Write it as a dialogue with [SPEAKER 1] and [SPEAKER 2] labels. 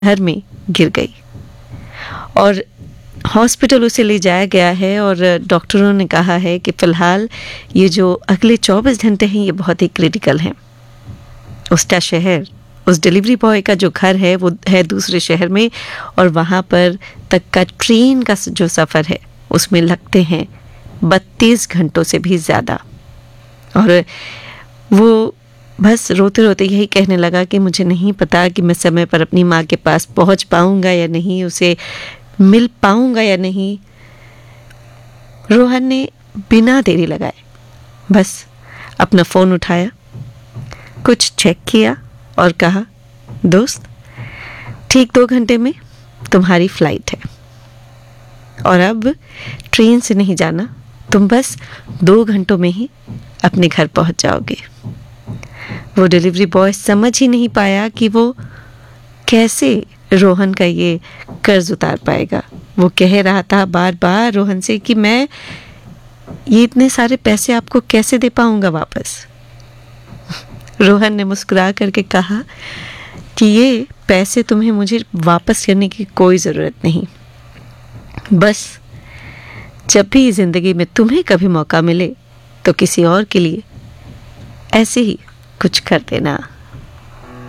[SPEAKER 1] घर में गिर गई और हॉस्पिटल उसे ले जाया गया है और डॉक्टरों ने कहा है कि फ़िलहाल ये जो अगले 24 घंटे हैं ये बहुत ही क्रिटिकल हैं। उसका शहर, उस डिलीवरी बॉय का जो घर है वो है दूसरे शहर में और वहाँ पर तक का ट्रेन का जो सफ़र है उसमें लगते हैं 32 घंटों से भी ज़्यादा। और वो बस रोते रोते यही कहने लगा कि मुझे नहीं पता कि मैं समय पर अपनी माँ के पास पहुँच पाऊँगा या नहीं, उसे मिल पाऊँगा या नहीं। रोहन ने बिना देरी लगाए बस अपना फ़ोन उठाया, कुछ चेक किया और कहा, दोस्त ठीक 2 घंटे में तुम्हारी फ़्लाइट है और अब ट्रेन से नहीं जाना, तुम बस 2 घंटों में ही अपने घर पहुंच जाओगे। वो डिलीवरी बॉय समझ ही नहीं पाया कि वो कैसे रोहन का ये कर्ज उतार पाएगा। वो कह रहा था बार बार रोहन से कि मैं ये इतने सारे पैसे आपको कैसे दे पाऊंगा वापस। रोहन ने मुस्कुरा करके कहा कि ये पैसे तुम्हें मुझे वापस करने की कोई ज़रूरत नहीं, बस जब भी ज़िंदगी में तुम्हें कभी मौका मिले तो किसी और के लिए ऐसे ही कुछ कर देना।